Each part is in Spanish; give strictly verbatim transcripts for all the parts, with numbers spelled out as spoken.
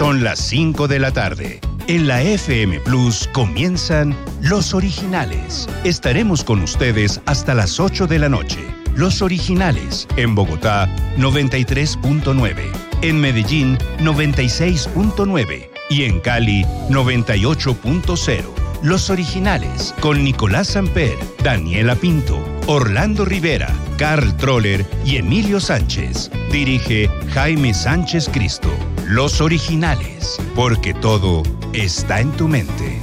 Son las cinco de la tarde. En la F M Plus comienzan Los Originales. Estaremos con ustedes hasta las ocho de la noche. Los Originales, en Bogotá, noventa y tres punto nueve. En Medellín, noventa y seis punto nueve. Y en Cali, noventa y ocho punto cero. Los Originales, con Nicolás Samper, Daniela Pinto, Orlando Rivera, Carl Troller y Emilio Sánchez. Dirige Jaime Sánchez Cristo. Los Originales, porque todo está en tu mente.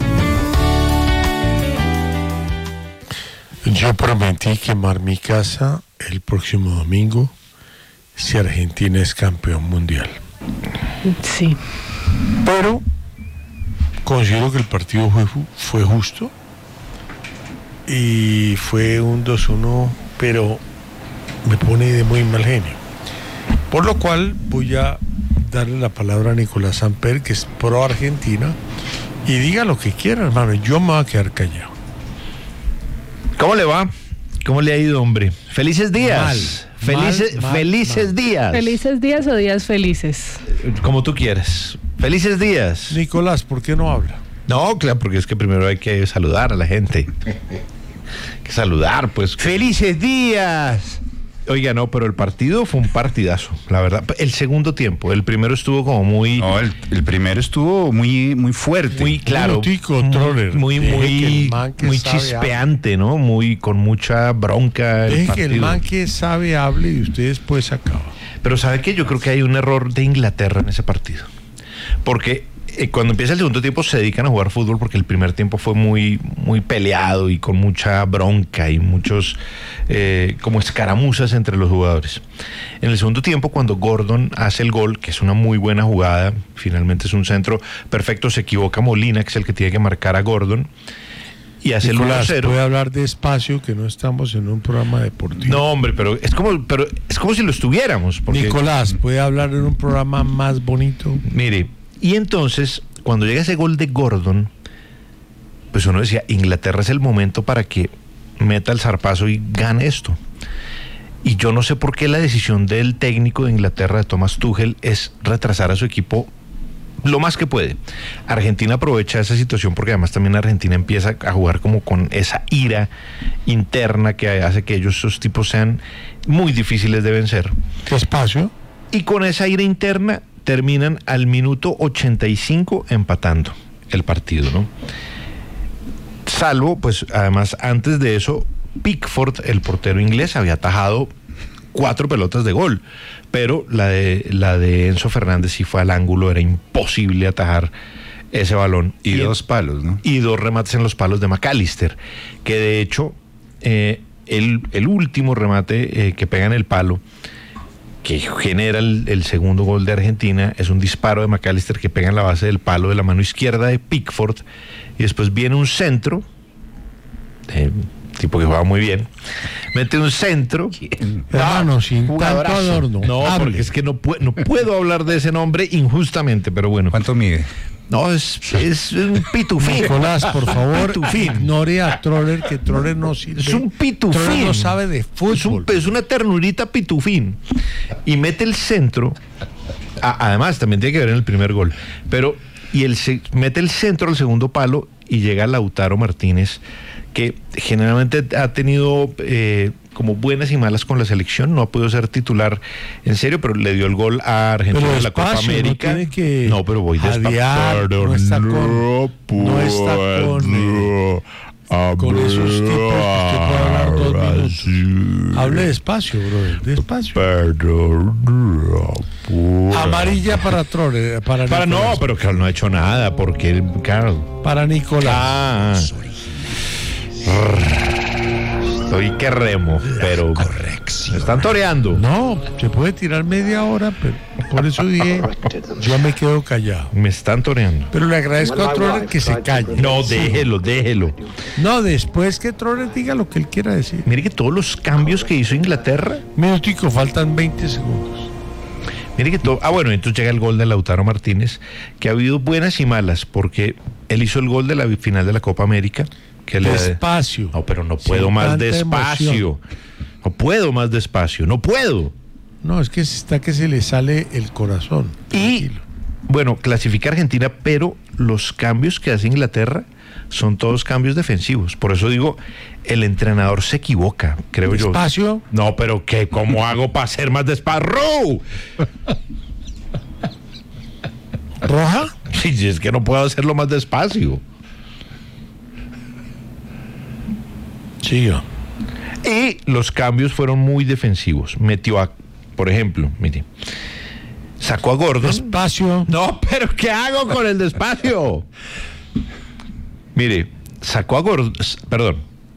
Yo prometí quemar mi casa el próximo domingo si Argentina es campeón mundial. Sí. Pero considero que el partido fue, fue justo y fue un dos uno, pero me pone de muy mal genio. Por lo cual voy a darle la palabra a Nicolás Samper, que es pro Argentina, y diga lo que quiera, hermano. Yo me voy a quedar callado. ¿Cómo le va? ¿Cómo le ha ido, hombre? Felices días. Mal, felices mal, mal, felices mal. días. ¿Felices días o días felices? Como tú quieras. Felices días. Nicolás, ¿por qué no habla? No, claro, porque es que primero hay que saludar a la gente. Hay que saludar, pues. ¡Felices días! Oiga, no, pero el partido fue un partidazo, la verdad. El segundo tiempo, el primero estuvo como muy... No, el, el primero estuvo muy, muy fuerte. Muy claro. Minutico, Troller. Muy, Deje que muy, el man que muy sabe chispeante, ¿no? Muy, con mucha bronca el Deje que partido. el man que sabe hable y usted después acaba. Pero ¿sabe qué? Yo creo que hay un error de Inglaterra en ese partido. Porque eh, cuando empieza el segundo tiempo se dedican a jugar fútbol, porque el primer tiempo fue muy, muy peleado y con mucha bronca y muchos eh, como escaramuzas entre los jugadores. En el segundo tiempo, cuando Gordon hace el gol, que es una muy buena jugada, finalmente es un centro perfecto, se equivoca Molina, que es el que tiene que marcar a Gordon, y hace Nicolás, el uno cero. puede hablar despacio, que no estamos en un programa deportivo. No, hombre, pero es como, pero es como si lo estuviéramos. Porque, Nicolás, puede hablar en un programa más bonito. Mire, y entonces, cuando llega ese gol de Gordon, pues uno decía, Inglaterra es el momento para que meta el zarpazo y gane esto. Y yo no sé por qué la decisión del técnico de Inglaterra, de Thomas Tuchel, es retrasar a su equipo lo más que puede. Argentina aprovecha esa situación porque además también Argentina empieza a jugar como con esa ira interna que hace que ellos, esos tipos, sean muy difíciles de vencer. Despacio. Y con esa ira interna terminan al minuto ochenta y cinco empatando el partido, ¿no? Salvo, pues además antes de eso, Pickford, el portero inglés, había atajado cuatro pelotas de gol, pero la de, la de Enzo Fernández sí fue al ángulo, era imposible atajar ese balón. Y, y dos palos, ¿no? Y dos remates en los palos de McAllister, que de hecho, eh, el, el último remate eh, que pega en el palo, que genera el, el segundo gol de Argentina, es un disparo de McAllister que pega en la base del palo de la mano izquierda de Pickford, y después viene un centro, eh, tipo que juega muy bien, mete un centro. Hermano, sin tanto adorno. No, hable. porque es que no, pu- no puedo hablar de ese nombre injustamente, pero bueno. ¿Cuánto mide? No, es, es un pitufín. Nicolás, por favor, pitufín. ignore a Troller, que Troller no sirve. Es un pitufín. Troller no sabe de fútbol. Es, un, es una ternurita pitufín. Y mete el centro. A, además, también tiene que ver en el primer gol. Pero, y el, se, mete el centro al segundo palo y llega Lautaro Martínez, que generalmente ha tenido eh, como buenas y malas con la selección, no ha podido ser titular en serio, pero le dio el gol a Argentina Pero en la Copa despacio, América. No, tiene que no, pero voy jadear, despacio. no está con, no está con, eh, con esos tipos que usted puede hablar dos minutos. Hable despacio, brother, despacio. Amarilla para Troller, para, Para Nicolás. no, pero Carlos no ha hecho nada, porque Carlos. Para Nicolás. Ah. Estoy que remo, pero me están toreando. No, se puede tirar media hora, pero por eso dije, yo me quedo callado. Me están toreando. Pero le agradezco a Troller que se calle. No, déjelo, déjelo. No, después que Troller diga lo que él quiera decir. Mire que todos los cambios que hizo Inglaterra. Minutico, faltan veinte segundos. Mire que todo. Ah, bueno, entonces llega el gol de Lautaro Martínez, que ha habido buenas y malas, porque él hizo el gol de la final de la Copa América. Que despacio. Le... No, pero no puedo Sin más tanta despacio. emoción. No puedo más despacio, no puedo. No, es que está que se le sale el corazón. Y Tranquilo. bueno, clasifica Argentina, pero los cambios que hace Inglaterra son todos cambios defensivos. Por eso digo, el entrenador se equivoca, creo yo. ¿Despacio? No, pero ¿qué? ¿Cómo hago para ser más despacio? ¿Roja? Sí, es que no puedo hacerlo más despacio. Siga. Y los cambios fueron muy defensivos. Metió a, por ejemplo, mire, sacó a Gordon. Despacio. No, pero ¿qué hago con el despacio? Mire, sacó a Gordon, perdón.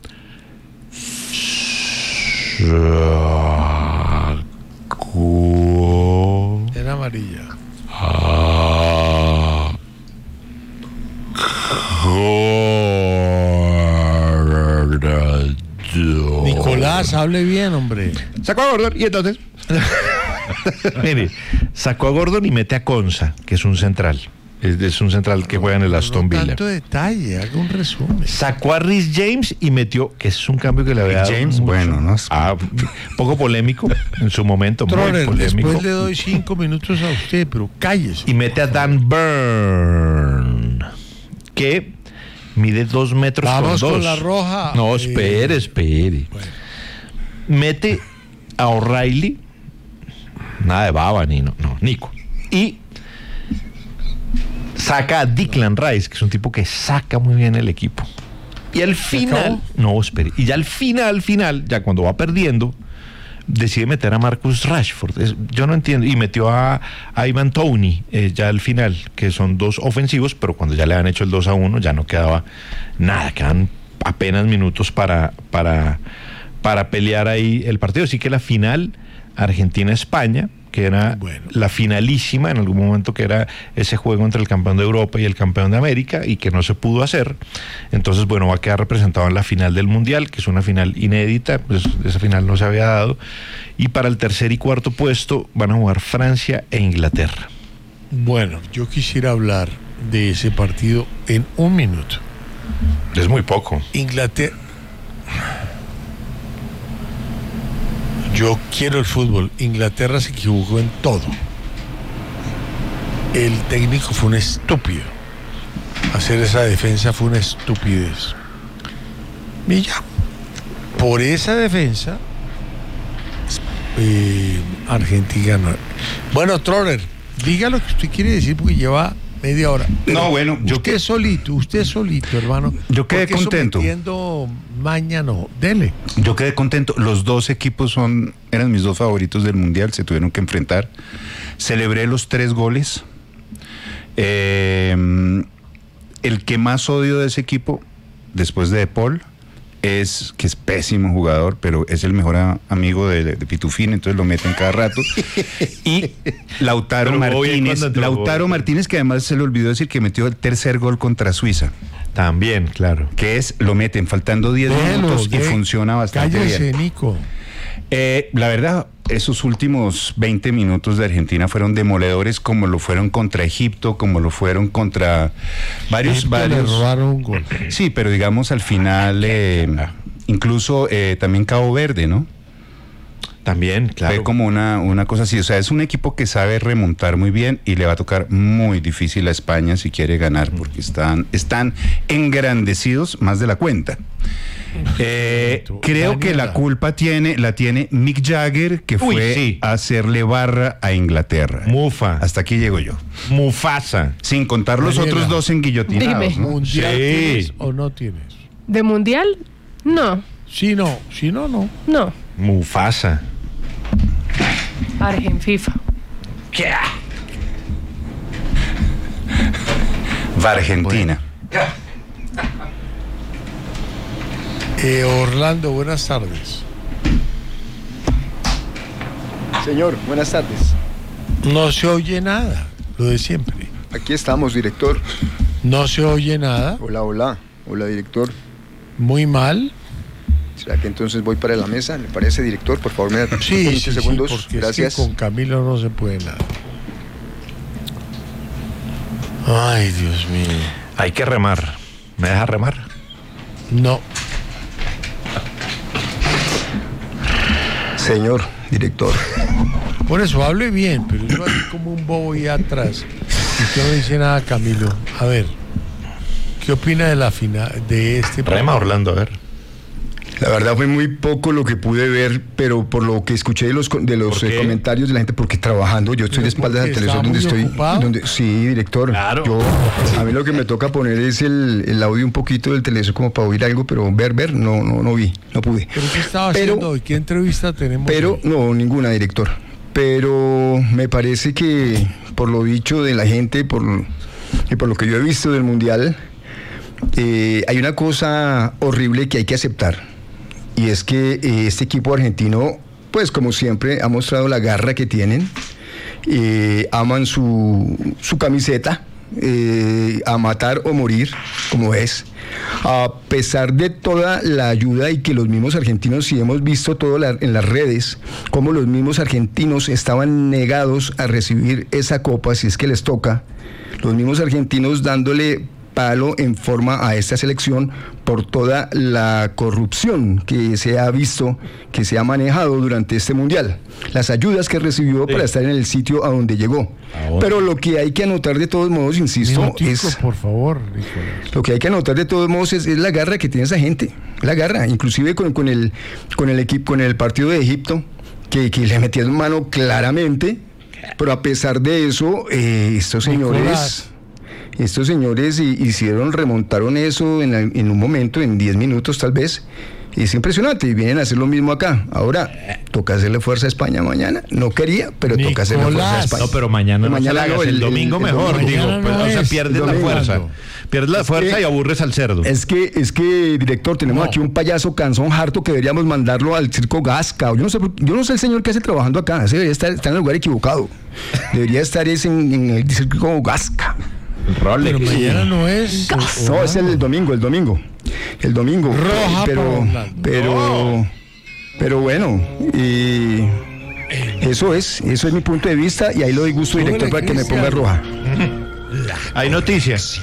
Sacó En amarilla. a Gordon. Nicolás, hable bien, hombre. Sacó a Gordon y entonces mire, sacó a Gordon y mete a Konsa, que es un central. Es, es un central que juega en el Aston Villa. No tanto detalle, haga un resumen. Sacó a Rhys James y metió, que es un cambio que le había dado James, mucho. bueno, ¿no? Ah, poco polémico en su momento, Troller, muy polémico. después le doy cinco minutos a usted, pero cállese. Y mete a Dan Burn, que mide dos metros Vamos con dos. con la roja. No, Eh, espere, espere. Bueno. Mete a O'Reilly, nada de baba ni no, no, Nico. Y saca a Declan Rice, que es un tipo que saca muy bien el equipo. Y al final, acabó? no, espere, y ya al final, al final, ya cuando va perdiendo, decide meter a Marcus Rashford. Es, yo no entiendo. Y metió a, a Ivan Toney eh, ya al final, que son dos ofensivos, pero cuando ya le han hecho el dos a uno, ya no quedaba nada, quedan apenas minutos para, para, para pelear ahí el partido. Así que la final, Argentina-España, que era Bueno. la finalísima en algún momento, que era ese juego entre el campeón de Europa y el campeón de América, y que no se pudo hacer. Entonces, bueno, va a quedar representado en la final del Mundial, que es una final inédita, pues esa final no se había dado. Y para el tercer y cuarto puesto van a jugar Francia e Inglaterra. Bueno, yo quisiera hablar de ese partido en un minuto. Es muy poco. Inglaterra. Yo quiero el fútbol. Inglaterra se equivocó en todo. El técnico fue un estúpido. Hacer esa defensa fue una estupidez. Y ya. Por esa defensa, eh, Argentina no. Bueno, Troller, diga lo que usted quiere decir porque lleva media hora. Pero No, bueno, yo usted que- solito, usted solito, hermano. Yo quedé Porque eso contento. metiendo maña no. Dele. Yo quedé contento. Los dos equipos son, eran mis dos favoritos del Mundial, se tuvieron que enfrentar. Celebré los tres goles. Eh, el que más odio de ese equipo, después de De Paul, es que es pésimo jugador, pero es el mejor a- amigo de, de Pitufín, entonces lo meten cada rato. Y Lautaro Pero jugó bien Martínez, cuando entró, Lautaro jugó. Martínez, que además se le olvidó decir que metió el tercer gol contra Suiza, También, claro. que es, lo meten faltando diez Déjelo, minutos y de- funciona bastante Cállese, bien. Nico. Eh, la verdad, esos últimos veinte minutos de Argentina fueron demoledores, como lo fueron contra Egipto, como lo fueron contra varios, Egipto le varios. robaron un gol. Sí, pero digamos al final, eh, incluso eh, también Cabo Verde, ¿no? También, claro. Fue como una, una cosa así. O sea, es un equipo que sabe remontar muy bien y le va a tocar muy difícil a España si quiere ganar, porque están, están engrandecidos más de la cuenta. Eh, creo que la culpa tiene, la tiene Mick Jagger, que Uy, fue sí. a hacerle barra a Inglaterra. Mufa. Hasta aquí llego yo. Mufasa. Sin contar los Daniela. otros dos enguillotinados, Dime. ¿no? ¿Mundial Sí. tienes o no tienes? ¿De mundial? No, Sí, no. Si no, no. no. Mufasa. Argen FIFA. ¿Qué? Va Argentina. Eh, Orlando, buenas tardes. Señor, buenas tardes. No se oye nada, lo de siempre. Aquí estamos, director. No se oye nada, Hola, hola. Hola, director. muy mal. ¿Será que entonces voy para la mesa? ¿Le parece, director? Por favor, me da Sí, veinte sí, sí, segundos. porque Gracias. es que con Camilo no se puede nada. Ay, Dios mío. Hay que remar. ¿Me deja remar? No. Señor, director. Por eso hable bien, pero yo aquí como un bobo y atrás. Usted no dice nada, Camilo. A ver, ¿qué opina de la final de este Rema Orlando, a ver. La verdad fue muy poco lo que pude ver, pero por lo que escuché de los de los eh, comentarios de la gente, porque trabajando, yo estoy de espaldas al televisor donde estoy, donde, sí, director. Claro. Yo, a mí lo que me toca poner es el, el audio un poquito del televisor como para oír algo, pero ver, ver, no, no, no vi, no pude. ¿Pero qué estaba pero, haciendo hoy? ¿Qué entrevista tenemos? Pero, hoy? no, ninguna, director. Pero me parece que por lo dicho de la gente, por y por lo que yo he visto del Mundial, eh, hay una cosa horrible que hay que aceptar. Y es que eh, este equipo argentino, pues como siempre, ha mostrado la garra que tienen, eh, aman su, su camiseta, eh, a matar o morir, como es. A pesar de toda la ayuda y que los mismos argentinos, si hemos visto todo la, en las redes, como los mismos argentinos estaban negados a recibir esa copa, si es que les toca, los mismos argentinos dándole palo en forma a esta selección por toda la corrupción que se ha visto, que se ha manejado durante este mundial, las ayudas que recibió sí. para estar en el sitio a donde llegó. Ahora. Pero lo que hay que anotar de todos modos, insisto, Minutico, es por favor, Nicolás. Lo que hay que anotar de todos modos es, es la garra que tiene esa gente, la garra, inclusive con, con el con el equipo, con el partido de Egipto, que, que le metieron mano claramente, pero a pesar de eso, eh, estos señores Nicolás. Estos señores hicieron, remontaron eso en, en un momento, en diez minutos tal vez. Es impresionante y vienen a hacer lo mismo acá. Ahora, toca hacerle fuerza a España mañana. No quería, pero Nicolás. toca hacerle fuerza a España. No, pero mañana no, mañana no, el, el domingo el, el, mejor, el domingo. digo. Pues, no o sea, pierdes la fuerza. Pierdes la es fuerza que, y aburres al cerdo. Es que, es que, director, tenemos no. aquí un payaso cansón harto que deberíamos mandarlo al circo Gasca. Yo no sé, yo no sé el señor que hace trabajando acá. Ese debería estar, estar en el lugar equivocado. Debería estar ese en, en el circo Gasca. Rolex. Pero mañana no es. No, es el, el domingo, el domingo. El domingo. Roja, pero, pero, no. pero bueno, y eso es, eso es mi punto de vista y ahí lo doy gusto, director, para que me ponga roja. Hay noticias.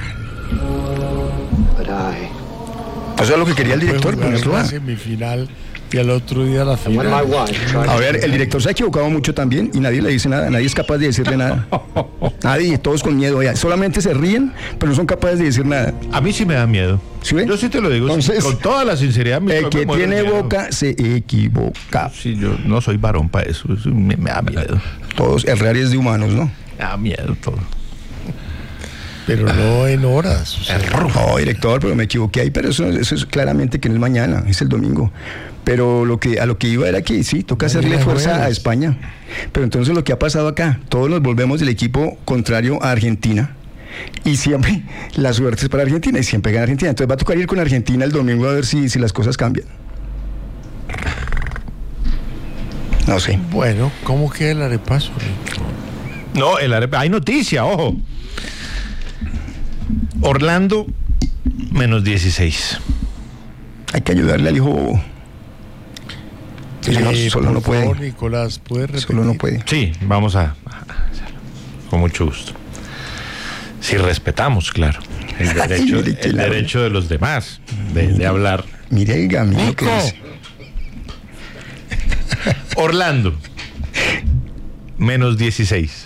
Eso es lo que quería el director, poner roja. Semifinal. Y al otro día la final. A ver, el director se ha equivocado mucho también y nadie le dice nada, nadie es capaz de decirle nada. Nadie, todos con miedo. Ya. Solamente se ríen, pero no son capaces de decir nada. A mí sí me da miedo. ¿Sí ve? Yo sí te lo digo. Entonces, con toda la sinceridad. El que tiene boca se equivoca. Sí, yo no soy varón para eso. eso me, me da miedo. Todos, el real es de humanos, ¿no? Me da miedo todo. Pero no en horas. O sea, no, director, pero me equivoqué ahí, pero eso, eso es claramente que no es mañana, es el domingo. Pero lo que a lo que iba era que sí, toca hacerle fuerza a España. Pero entonces lo que ha pasado acá, todos nos volvemos del equipo contrario a Argentina. Y siempre la suerte es para Argentina y siempre gana Argentina. Entonces va a tocar ir con Argentina el domingo a ver si, si las cosas cambian. No sé. Bueno, ¿cómo queda el arepaso? No, el arepaso. Hay noticia, ojo. Orlando, menos dieciséis. Hay que ayudarle al hijo bobo. Sí, no, solo no puede. Favor, Nicolás, ¿puede repetir? Solo no puede. Sí, vamos a, a hacerlo. Con mucho gusto. Si respetamos, claro, el derecho, Ay, el derecho de los demás de, de hablar. Mire el gamino que dice. Orlando, menos dieciséis.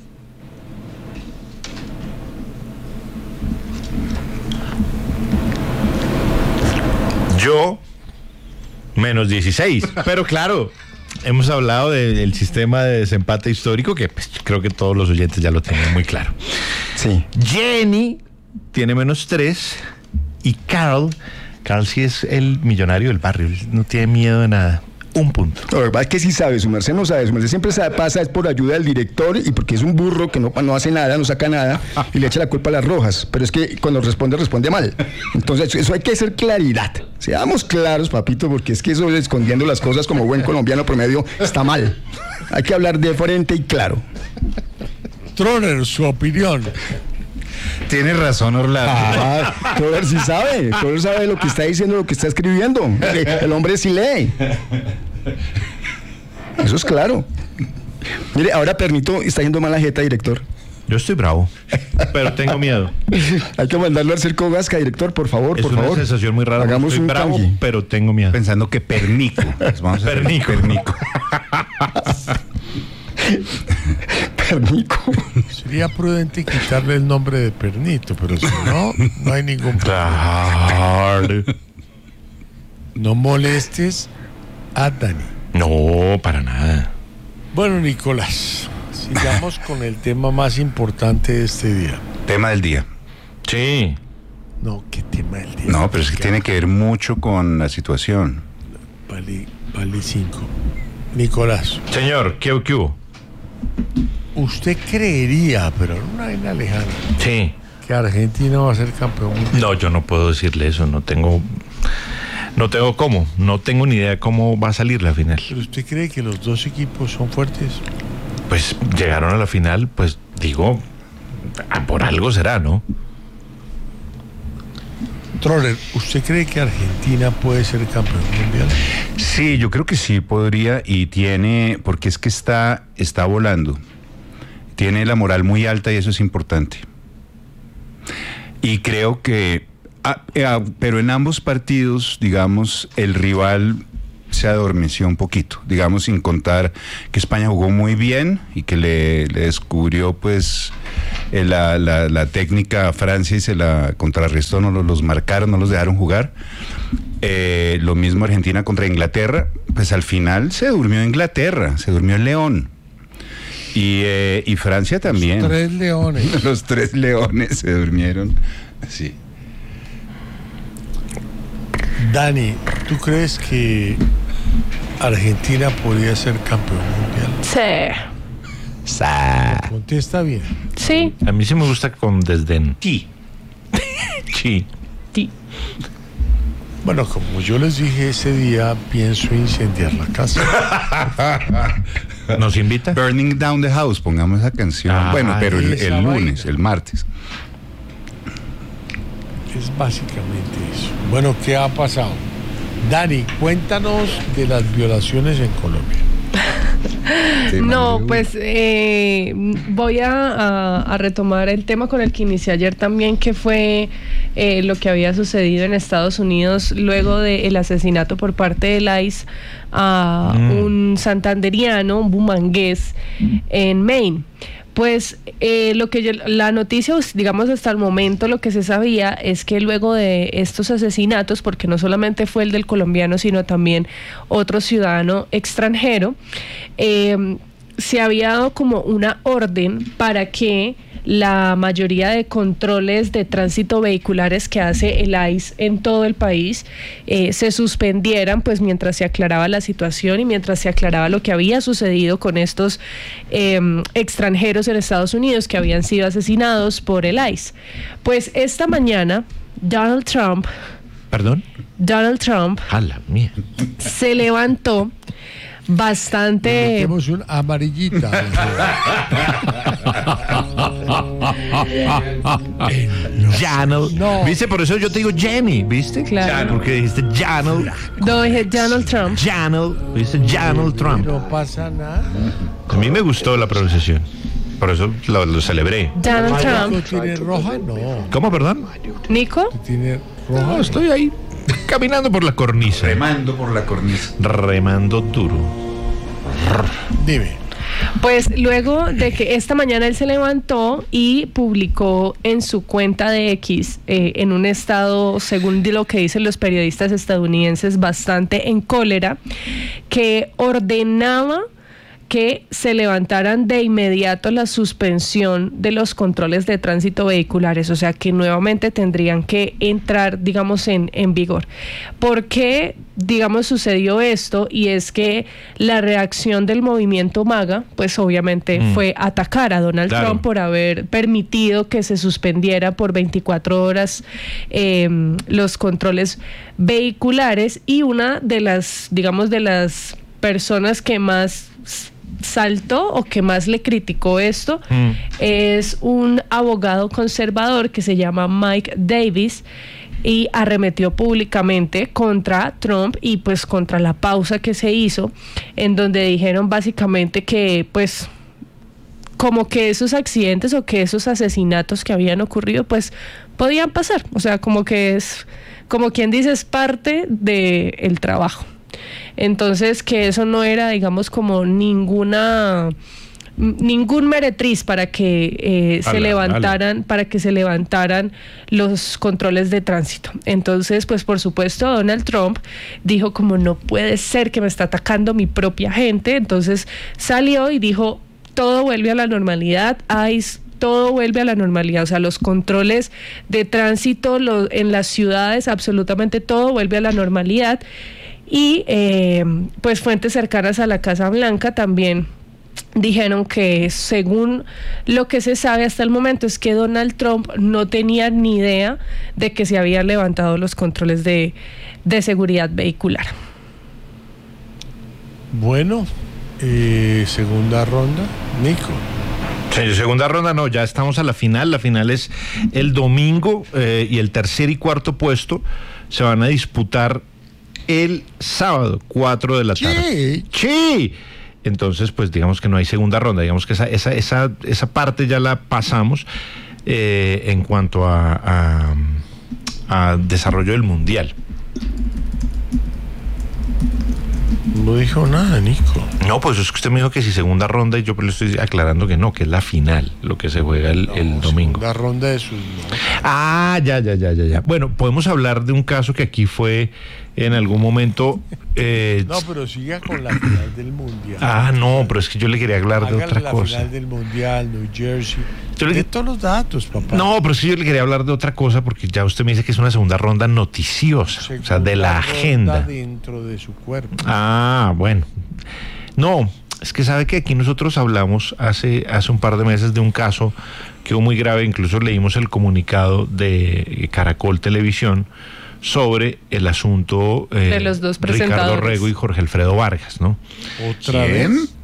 Yo, menos dieciséis. Pero claro, hemos hablado de, del sistema de desempate histórico que pues, creo que todos los oyentes ya lo tienen muy claro. Sí. Jenny tiene menos tres y Carl, Carl sí es el millonario del barrio, no tiene miedo de nada. Un punto. La verdad es que sí sabe, su merced no sabe, su merced siempre sabe, pasa es por ayuda del director y porque es un burro que no, no hace nada, no saca nada y le echa la culpa a las rojas, pero es que cuando responde, responde mal. Entonces eso hay que hacer claridad, seamos claros, papito, porque es que eso de escondiendo las cosas como buen colombiano promedio está mal. Hay que hablar de frente y claro. Troner, su opinión. Tiene razón, Orlando. Ah, Trover sí sabe, Trover sabe lo que está diciendo, lo que está escribiendo. El hombre sí lee. Eso es claro. Mire, ahora Pernito está yendo mala jeta, director. Yo estoy bravo, pero tengo miedo. Hay que mandarlo al circo Gasca, director, por favor, es por favor. Es una sensación muy rara. Hagamos estoy un bravo, canje. pero tengo miedo. Pensando que Pernico. Pues vamos a Pernico. Pernico. Pernico. sería prudente quitarle el nombre de Pernito, pero si no, no hay ningún problema. No molestes a Dani. No, para nada. Bueno, Nicolás, sigamos con el tema más importante de este día. Tema del día. Sí. No, ¿qué tema del día? No, pero es que tiene que ver mucho con la situación. Vale, vale cinco. Nicolás. Señor, ¿qué, qué hubo? ¿Usted creería, pero en una vaina lejana, Sí. que Argentina va a ser campeón mundial? No, yo no puedo decirle eso, no tengo... No tengo cómo, no tengo ni idea cómo va a salir la final. ¿Pero usted cree que los dos equipos son fuertes? Pues llegaron a la final, pues digo, por algo será, ¿no? Troller, ¿usted cree que Argentina puede ser campeón mundial? Sí, yo creo que sí podría y tiene, porque es que está, está volando. Tiene la moral muy alta y eso es importante. Y creo que, ah, eh, ah, pero en ambos partidos, digamos, el rival se adormeció un poquito, digamos, sin contar que España jugó muy bien y que le, le descubrió pues eh, la, la, la técnica a Francia y se la contrarrestó, no los, los marcaron, no los dejaron jugar. Eh, lo mismo Argentina contra Inglaterra, pues al final se durmió Inglaterra, se durmió el León. Y, eh, y Francia también. Los tres leones. Los tres leones se durmieron. Sí. Dani, ¿tú crees que Argentina podría ser campeón mundial? Sí. Sa. Contesta bien. Sí. A mí sí me gusta con desdén. Sí. Sí. Sí. Bueno, como yo les dije ese día, pienso incendiar la casa. ¿Nos invita? Burning Down the House, pongamos esa canción. Ah, bueno, pero el, esa el lunes, vaina. el martes. Es básicamente eso. Bueno, ¿qué ha pasado? Dani, cuéntanos de las violaciones en Colombia. Sí, No, Manuel. pues eh, voy a, a- a retomar el tema con el que inicié ayer también, que fue eh, lo que había sucedido en Estados Unidos luego del asesinato por parte del I C E a Mm. un santanderiano, un bumangués, en Maine. Pues eh, lo que yo- la noticia, pues, digamos hasta el momento, lo que se sabía es que luego de estos asesinatos, porque no solamente fue el del colombiano, sino también otro ciudadano extranjero, eh, se había dado como una orden para que la mayoría de controles de tránsito vehiculares que hace el I C E en todo el país eh, se suspendieran, pues mientras se aclaraba la situación y mientras se aclaraba lo que había sucedido con estos eh, extranjeros en Estados Unidos que habían sido asesinados por el I C E. Pues esta mañana Donald Trump, ¿Perdón? Donald Trump A la mía. se levantó bastante... Tenemos un amarillita. Janel. No. ¿Viste? Por eso yo te digo Jenny, ¿viste? Claro. Porque dijiste Janel. No, dije Donald Trump. Janel. ¿Viste? Janel Trump. No pasa nada. A mí me gustó la pronunciación. Por eso lo, lo celebré. Donald ¿Nico Trump. tiene roja? No. ¿Cómo, perdón? Nico. ¿Tiene roja? No, estoy ahí caminando por la cornisa. Remando por la cornisa. Remando duro. Dime. Pues luego de que esta mañana él se levantó y publicó en su cuenta de X, eh, en un estado, según de lo que dicen los periodistas estadounidenses, bastante en cólera, que ordenaba que se levantaran de inmediato la suspensión de los controles de tránsito vehiculares, o sea que nuevamente tendrían que entrar, digamos, en, en vigor. ¿Por qué, digamos, sucedió esto? Y es que la reacción del movimiento MAGA, pues obviamente Mm. fue atacar a Donald Claro. Trump por haber permitido que se suspendiera por veinticuatro horas eh, los controles vehiculares, y una de las, digamos, de las personas que más saltó o que más le criticó esto Mm. es un abogado conservador que se llama Mike Davis, y arremetió públicamente contra Trump y pues contra la pausa que se hizo, en donde dijeron básicamente que pues como que esos accidentes o que esos asesinatos que habían ocurrido pues podían pasar, o sea, como que es, como quien dice, es parte del trabajo. Entonces, que eso no era, digamos, como ninguna ningún meretriz para que eh, se Ala, levantaran, ala. para que se levantaran los controles de tránsito. Entonces, pues por supuesto, Donald Trump dijo como no puede ser que me está atacando mi propia gente. Entonces salió y dijo todo vuelve a la normalidad, ICE, todo vuelve a la normalidad, o sea, los controles de tránsito lo, en las ciudades, absolutamente todo vuelve a la normalidad. Y eh, pues fuentes cercanas a la Casa Blanca también dijeron que según lo que se sabe hasta el momento es que Donald Trump no tenía ni idea de que se habían levantado los controles de, de seguridad vehicular. Bueno, eh, segunda ronda, Nico. Sí, segunda ronda no, ya estamos a la final. La final es el domingo eh, y el tercer y cuarto puesto se van a disputar el sábado, cuatro de la tarde. Sí. Sí. Entonces, pues digamos que no hay segunda ronda, digamos que esa, esa, esa, esa parte ya la pasamos eh, en cuanto a, a, a desarrollo del mundial. No dijo nada, Nico. No, pues es que usted me dijo que si segunda ronda y yo pues le estoy aclarando que no, que es la final, lo que se juega el, No, el domingo. Segunda ronda de sus no. Ah, ya, ya, ya, ya, ya. Bueno, podemos hablar de un caso que aquí fue en algún momento... Eh, No, pero siga con la final del mundial. ah, no, pero es que yo le quería hablar de Hágale otra la cosa. final del mundial, New Jersey. Yo le- De todos los datos, papá. No, pero es que yo le quería hablar de otra cosa porque ya usted me dice que es una segunda ronda noticiosa, o sea, de la Segunda agenda. ronda dentro de su cuerpo. Ah, bueno. No, es que sabe que aquí nosotros hablamos hace, hace un par de meses de un caso que fue muy grave, incluso leímos el comunicado de Caracol Televisión sobre el asunto eh, De los dos Ricardo presentadores. Rego y Jorge Alfredo Vargas, ¿no? ¿Otra ¿Quién? vez?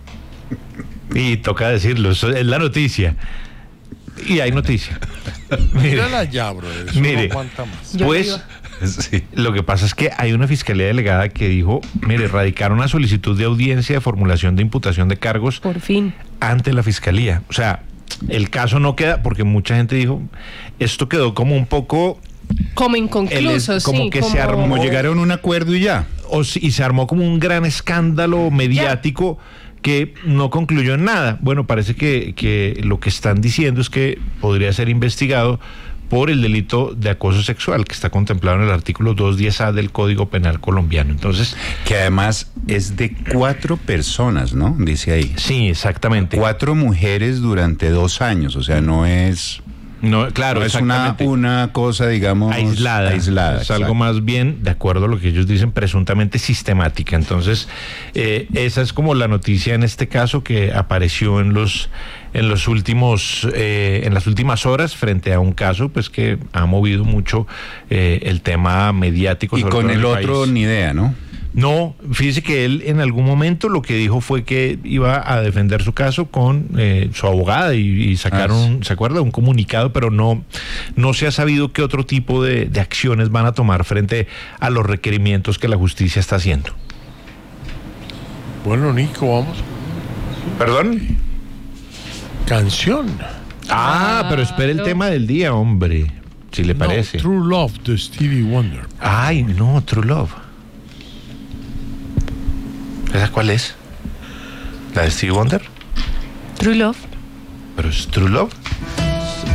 Y toca decirlo, eso es la noticia. Y hay noticia. Mire, Mírala ya, bro. Eso Mire. no aguanta más. Yo pues... iba. Sí. Lo que pasa es que hay una fiscalía delegada que dijo, mire, radicaron una solicitud de audiencia de formulación de imputación de cargos Por fin. ante la fiscalía. O sea, el caso no queda, porque mucha gente dijo, esto quedó como un poco, Como inconcluso, Él es como sí. que se armó. Como llegaron a un acuerdo y ya. o si- y se armó como un gran escándalo mediático que no concluyó en nada. Bueno, parece que, que lo que están diciendo es que podría ser investigado por el delito de acoso sexual que está contemplado en el artículo doscientos diez A del Código Penal colombiano. Entonces, Que además es de cuatro personas, ¿no? Dice ahí. sí, exactamente. Cuatro mujeres durante dos años, o sea, no es, No, claro, no es una, exactamente. una cosa, digamos, aislada, aislada, es algo exacto. más bien, de acuerdo a lo que ellos dicen, presuntamente sistemática. Entonces, eh, esa es como la noticia en este caso que apareció en los en los últimos eh, en las últimas horas frente a un caso pues que ha movido mucho eh, el tema mediático. Y sobre con todo en el otro país. ni idea, ¿no? No, fíjese que él en algún momento lo que dijo fue que iba a defender su caso con eh, su abogada y, y sacaron, Ah, sí. un- ¿se acuerda? Un comunicado, pero no, no se ha sabido qué otro tipo de, de acciones van a tomar frente a los requerimientos que la justicia está haciendo. Bueno, Nico, vamos. ¿Perdón? Canción. Ah, pero espere el Claro. tema del día, hombre, si le No, parece. True Love de Stevie Wonder. Ay, no, True Love. ¿Esa cuál es? ¿La de Stevie Wonder? True Love. ¿Pero es True Love?